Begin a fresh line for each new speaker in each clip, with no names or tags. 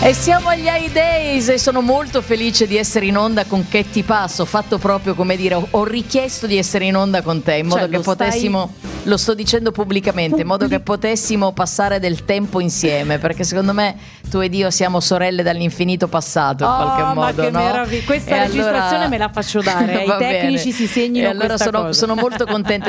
E siamo agli High Days e sono molto felice di essere in onda con Che ti passo. Ho fatto proprio, come dire, ho richiesto di essere in onda con te in modo che potessimo, lo sto dicendo pubblicamente, in modo che potessimo passare del tempo insieme, perché secondo me tu ed io siamo sorelle dall'infinito passato in qualche modo.
Ma che
no?
meraviglia, questa registrazione me la faccio dare, i tecnici si segnino.
E allora sono molto contenta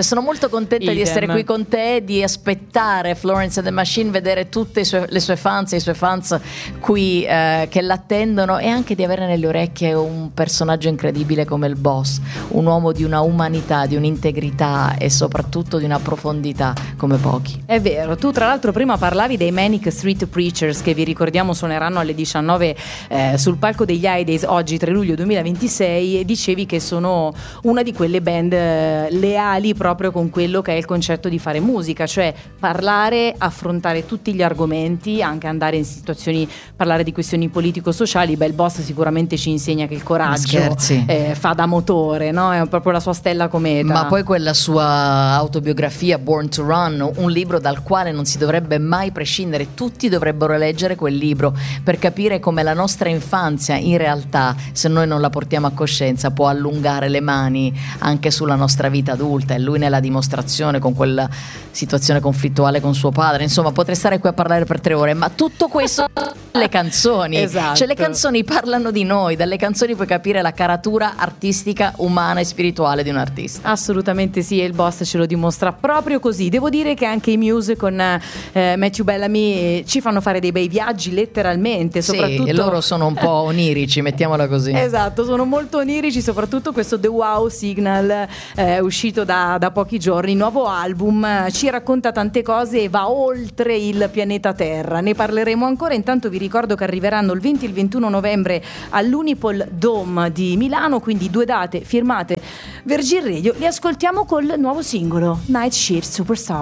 di essere qui con te, di aspettare Florence and the Machine, vedere tutte le sue fans e i suoi fans qui che l'attendono, e anche di avere nelle orecchie un personaggio incredibile come il Boss, un uomo di una umanità, di un'integrità e soprattutto di una profondità come pochi.
È vero, tu tra l'altro prima parlavi dei Manic Street Preachers, che vi ricordiamo suoneranno alle 19 sul palco degli High Days oggi 3 luglio 2026, e dicevi che sono una di quelle band leali proprio con quello che è il concetto di fare musica, cioè parlare, affrontare tutti gli argomenti, anche andare in situazioni, parlare di questioni politico-sociali. Beh, il Boss sicuramente ci insegna che il coraggio fa da motore, no? È proprio la sua stella cometa.
Ma poi quella sua autobiografia Born to Run, un libro dal quale non si dovrebbe mai prescindere, tutti dovrebbero leggere quel libro per capire come la nostra infanzia in realtà, se noi non la portiamo a coscienza, può allungare le mani anche sulla nostra vita adulta, e lui nella dimostrazione con quella situazione conflittuale con suo padre. Insomma, potrei stare qui a parlare per 3 ore, ma tutto questo le canzoni,
esatto.
Cioè le canzoni parlano di noi, dalle canzoni puoi capire la caratura artistica, umana e spirituale di un artista.
Assolutamente sì, e il Boss ce lo dimostra proprio così. Devo dire che anche i Muse con Matthew Bellamy ci fanno fare dei bei viaggi letteralmente, soprattutto.
Sì, e loro sono un po' onirici, mettiamola così.
Esatto, sono molto onirici, soprattutto questo The Wow Signal uscito da pochi giorni, nuovo album, ci racconta tante cose e va oltre il pianeta Terra. Ne parleremo ancora, intanto vi ricordo che arriveranno il 20 e il 21 novembre all'Unipol Dome di Milano, quindi 2 date firmate Virgin Radio. Li ascoltiamo col nuovo singolo Night Shift Superstar.